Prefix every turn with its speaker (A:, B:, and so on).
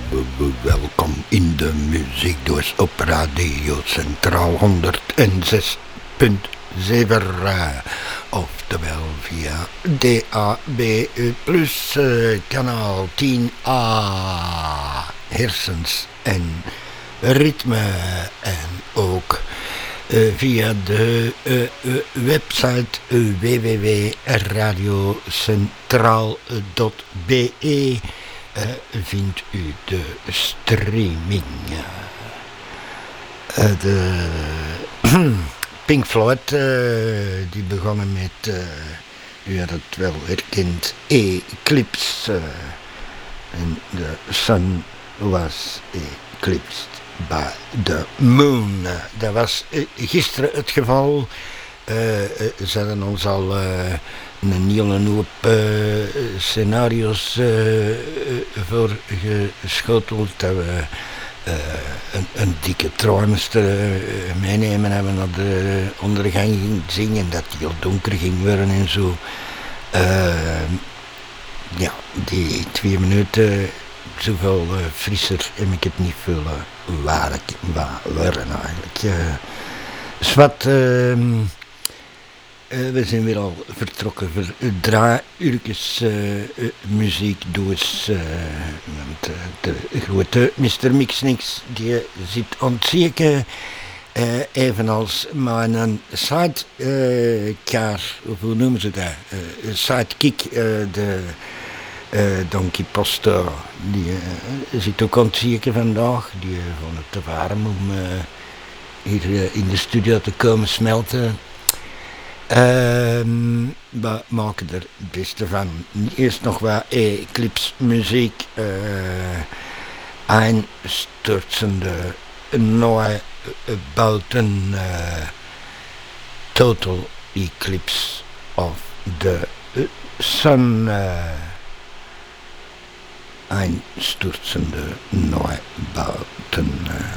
A: Welkom in de muziekdoos op Radio Centraal 106.7, oftewel via DAB+, kanaal 10A, hersens en ritme, en ook via de website www.radiocentraal.be vindt u de streaming. De Pink Floyd, die begonnen met, u had het wel herkend, Eclipse. En the sun was eclipsed by the moon. Dat was gisteren het geval. Ze hadden ons al een hele hoop scenario's voorgeschoteld, dat we een dikke trein moesten meenemen hebben naar de ondergang ging zingen, dat het heel donker ging worden en zo. Ja, die 2 minuten, zoveel frisser heb ik het niet vullen waren eigenlijk. Zwat, we zijn weer al vertrokken voor 3 uurtjes muziekdoos. Want de grote Mr. Mixnix die zit aan het zieken. Evenals mijn sidecar, hoe noemen ze dat? Sidekick, de Donkey Poster, die zit ook aan het zieken vandaag. Die vond het te warm om hier in de studio te komen smelten. We maken er het beste van. Eerst nog wat Eclipse muziek. Einstürzende Neubauten, total eclipse of the sun. Einstürzende Neubauten.